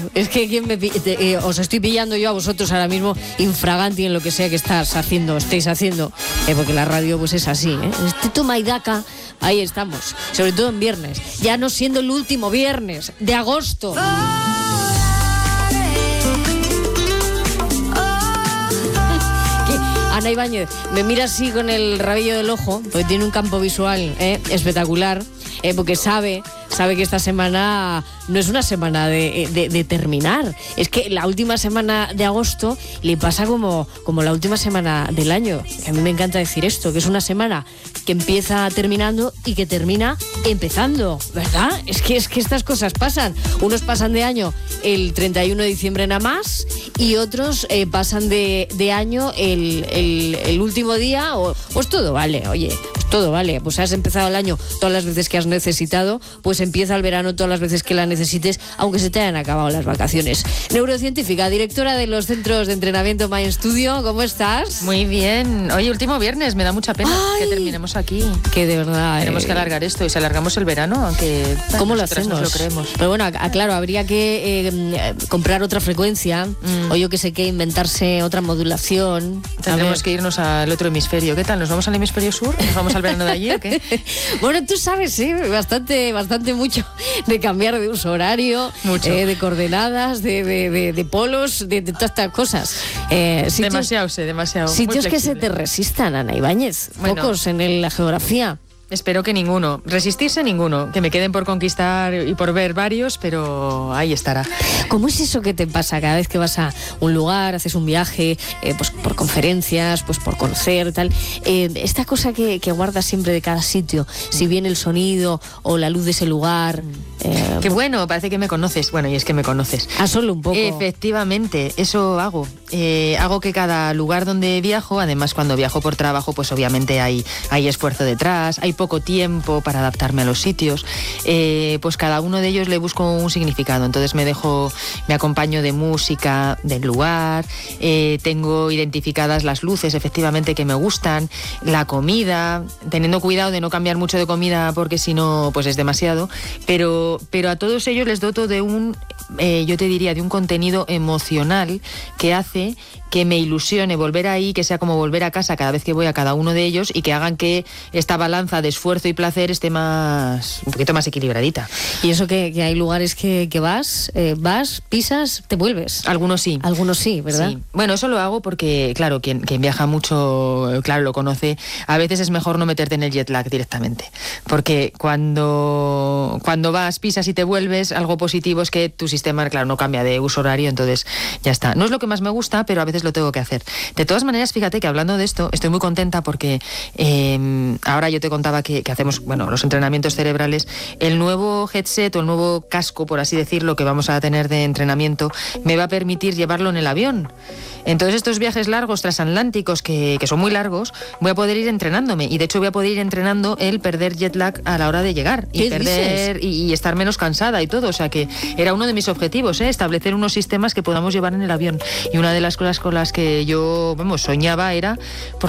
Es que os estoy pillando yo a vosotros ahora mismo infraganti en lo que sea que estéis haciendo, porque la radio pues es así, toma y daca, ahí estamos, sobre todo en viernes, ya no siendo el último viernes de agosto. Ana Ibáñez me mira así con el rabillo del ojo, porque tiene un campo visual espectacular, porque sabe que esta semana no es una semana de terminar. Es que la última semana de agosto le pasa como la última semana del año. Que a mí me encanta decir esto, que es una semana que empieza terminando y que termina empezando, ¿verdad? Es que estas cosas pasan. Unos pasan de año el 31 de diciembre nada más y otros pasan de año el último día. Pues todo vale, oye, todo vale. Pues has empezado el año todas las veces que has necesitado, pues empieza el verano todas las veces que la necesites, aunque se te hayan acabado las vacaciones. Neurocientífica, directora de los centros de entrenamiento My Studio, ¿cómo estás? Muy bien. Oye, último viernes, me da mucha pena que terminemos aquí. Que de verdad... Tenemos que alargar esto y si alargamos el verano, aunque... ¿Cómo lo hacemos? Nos lo creemos. Pero bueno, claro, habría que comprar otra frecuencia, o yo que sé qué, inventarse otra modulación. Tendremos que irnos al otro hemisferio. ¿Qué tal? ¿Nos vamos al hemisferio sur? ¿Nos vamos al verano de allí o qué? Bueno, tú sabes, bastante mucho de cambiar de uso horario, de coordenadas, de polos, de todas estas cosas. Demasiado. Sitios que se te resistan, Ana Ibáñez. Bueno, pocos en la geografía. Espero que ninguno. Resistirse ninguno. Que me queden por conquistar y por ver varios, pero ahí estará. ¿Cómo es eso que te pasa cada vez que vas a un lugar, haces un viaje, pues por conferencias, pues por conocer, tal? Esta cosa que guardas siempre de cada sitio, si bien el sonido o la luz de ese lugar... Qué bueno, parece que me conoces. Bueno, y es que me conoces. Solo un poco. Efectivamente, eso hago. Hago que cada lugar donde viajo, además cuando viajo por trabajo, pues obviamente hay esfuerzo detrás, hay poco tiempo para adaptarme a los sitios, pues cada uno de ellos le busco un significado. Entonces me acompaño de música del lugar, tengo identificadas las luces efectivamente que me gustan, la comida, teniendo cuidado de no cambiar mucho de comida porque si no pues es demasiado, pero a todos ellos les doto de yo te diría, de un contenido emocional que hace que me ilusione volver ahí, que sea como volver a casa cada vez que voy a cada uno de ellos y que hagan que esta balanza de esfuerzo y placer esté un poquito más equilibradita. Y eso que hay lugares que vas, pisas, te vuelves. Algunos sí, ¿verdad? Sí. Bueno, eso lo hago porque, claro, quien viaja mucho, claro, lo conoce. A veces es mejor no meterte en el jet lag directamente, porque cuando vas, pisas y te vuelves, algo positivo es que tu sistema, claro, no cambia de uso horario, entonces ya está. No es lo que más me gusta, pero a veces lo tengo que hacer. De todas maneras, fíjate que hablando de esto, estoy muy contenta porque ahora yo te contaba que hacemos, los entrenamientos cerebrales. El nuevo headset o el nuevo casco, por así decirlo, que vamos a tener de entrenamiento, me va a permitir llevarlo en el avión. Entonces estos viajes largos, transatlánticos, que son muy largos, voy a poder ir entrenándome. Y de hecho voy a poder ir entrenando el perder jet lag a la hora de llegar. Y estar menos cansada y todo. O sea que era uno de mis objetivos, establecer unos sistemas que podamos llevar en el avión. Y una de las cosas con las que yo, soñaba era...